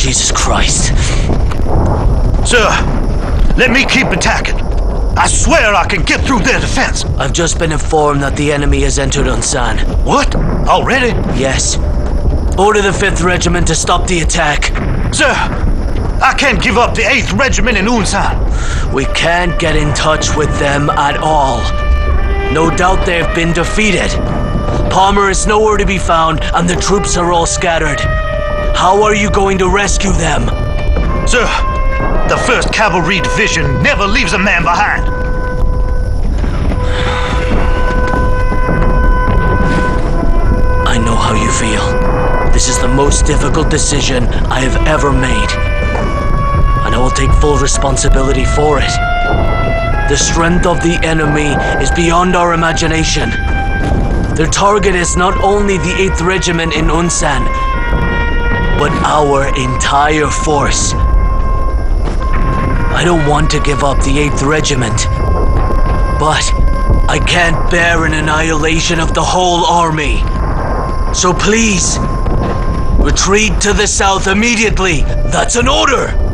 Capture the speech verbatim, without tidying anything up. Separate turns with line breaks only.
Jesus Christ.
Sir, let me keep attacking. I swear I can get through their defense.
I've just been informed that the enemy has entered Unsan.
What? Already?
Yes. Order the fifth Regiment to stop the attack.
Sir, I can't give up the eighth Regiment in Unsan.
We can't get in touch with them at all. No doubt they've been defeated. Palmer is nowhere to be found, and the troops are all scattered. How are you going to rescue them?
Sir, the first Cavalry Division never leaves a man behind.
I know how you feel. This is the most difficult decision I have ever made. And I will take full responsibility for it. The strength of the enemy is beyond our imagination. Their target is not only the eighth Regiment in Unsan, but our entire force. I don't want to give up the eighth Regiment, but I can't bear an annihilation of the whole army. So please, retreat to the south immediately. That's an order!